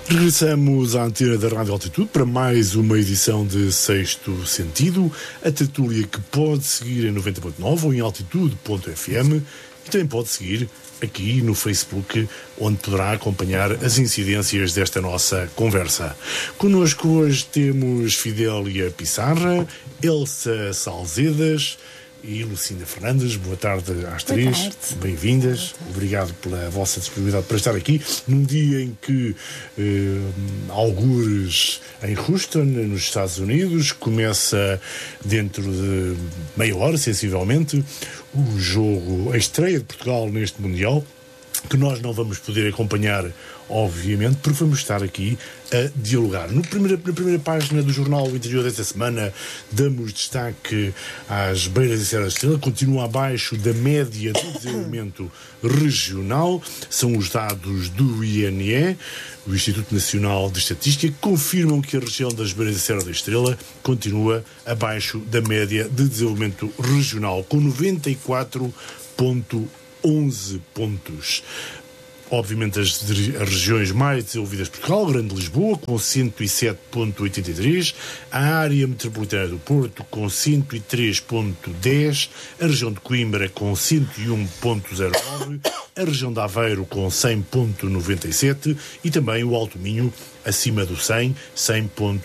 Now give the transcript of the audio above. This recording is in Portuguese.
Regressamos à antena da Rádio Altitude para mais uma edição de Sexto Sentido, a tertúlia que pode seguir em 90.9 ou em altitude.fm e também pode seguir aqui no Facebook, onde poderá acompanhar as incidências desta nossa conversa. Connosco hoje temos Fidélia Pissarra, Elsa Salzedas e Lucinda Fernandes. Boa tarde às três. Bem-vindas. Obrigado pela vossa disponibilidade para estar aqui num dia em que, algures em Houston, nos Estados Unidos, começa dentro de meia hora, sensivelmente, o jogo, a estreia de Portugal neste Mundial, que nós não vamos poder acompanhar, obviamente, porque vamos estar aqui a dialogar. Na primeira página do jornal O Interior desta semana, damos destaque às beiras da Serra da Estrela, continua abaixo da média de desenvolvimento regional. São os dados do INE, o Instituto Nacional de Estatística, que confirmam que a região das beiras da Serra da Estrela continua abaixo da média de desenvolvimento regional, com 94,11 pontos. Obviamente as regiões mais desenvolvidas de Portugal, Grande Lisboa com 107,83, a área metropolitana do Porto com 103,10, a região de Coimbra com 101,09, a região de Aveiro com 100,97 e também o Alto Minho acima do 100,89.